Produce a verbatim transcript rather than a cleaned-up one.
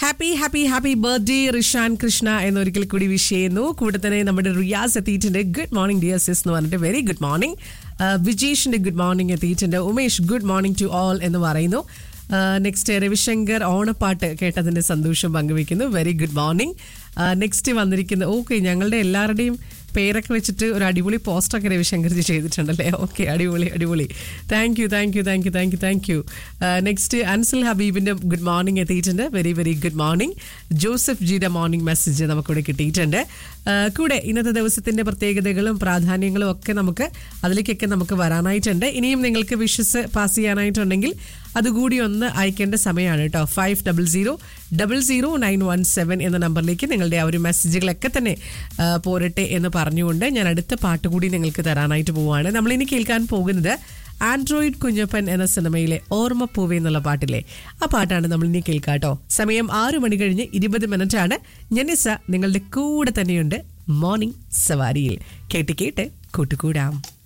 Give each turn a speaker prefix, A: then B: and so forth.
A: Happy happy happy birthday Rishan Krishna എന്നൊരിക്കൽ കൂടി wish ചെയ്യുന്നു. കൂടെ തന്നെ നമ്മുടെ റിയാസ് എത്തിയിട്ടുണ്ട്. ഗുഡ് മോർണിംഗ് ഡിയർ സിസ് എന്ന് പറഞ്ഞിട്ട് very good morning. വിജേഷിന്റെ good morning എത്തിയിട്ടുണ്ട്. Umesh good morning to all എന്ന് പറയുന്നു. നെക്സ്റ്റ് രവിശങ്കർ ഓണപ്പാട്ട് കേട്ടതിന്റെ സന്തോഷം പങ്കുവെക്കുന്നു. Very good morning. നെക്സ്റ്റ് വന്നിരിക്കുന്നത് ഓക്കെ, ഞങ്ങളുടെ എല്ലാവരുടെയും പേരൊക്കെ വെച്ചിട്ട് ഒരു അടിപൊളി പോസ്റ്റൊക്കെ രവിശങ്കർജി ചെയ്തിട്ടുണ്ടല്ലേ. ഓക്കെ, അടിപൊളി അടിപൊളി. Thank you thank you thank you thank you thank you. Next Ansal ഹബീബിന്റെ ഗുഡ് മോർണിംഗ് എത്തിയിട്ടുണ്ട്. Very very good morning. Joseph ജിയുടെ മോർണിംഗ് മെസ്സേജ് നമുക്കിവിടെ കിട്ടിയിട്ടുണ്ട്. കൂടെ ഇന്നത്തെ ദിവസത്തിന്റെ പ്രത്യേകതകളും പ്രാധാന്യങ്ങളും ഒക്കെ നമുക്ക് അതിലേക്കൊക്കെ നമുക്ക് വരാനായിട്ടുണ്ട്. ഇനിയും നിങ്ങൾക്ക് വിഷസ് പാസ് ചെയ്യാനായിട്ടുണ്ടെങ്കിൽ അതുകൂടി ഒന്ന് അയക്കേണ്ട സമയമാണ് കേട്ടോ. Five double zero double zero nine one seven എന്ന നമ്പറിലേക്ക് നിങ്ങളുടെ ആ ഒരു മെസ്സേജുകളൊക്കെ തന്നെ പോരട്ടെ എന്ന് പറഞ്ഞുകൊണ്ട് ഞാൻ അടുത്ത പാട്ട് കൂടി നിങ്ങൾക്ക് തരാനായിട്ട് പോവുകയാണ്. നമ്മളിനി കേൾക്കാൻ പോകുന്നത് ആൻഡ്രോയിഡ് കുഞ്ഞപ്പൻ എന്ന സിനിമയിലെ ഓർമ്മപ്പൂവേ എന്നുള്ള പാട്ടില്ലേ, ആ പാട്ടാണ് നമ്മൾ ഇനി കേൾക്കാട്ടോ. സമയം ആറു മണി കഴിഞ്ഞ് ഇരുപത് മിനിറ്റ് ആണ്. ഞനിസ നിങ്ങളുടെ കൂടെ തന്നെയുണ്ട് മോർണിംഗ് സവാരിയിൽ. കേട്ട് കേട്ട് കൂട്ടുകൂടാം.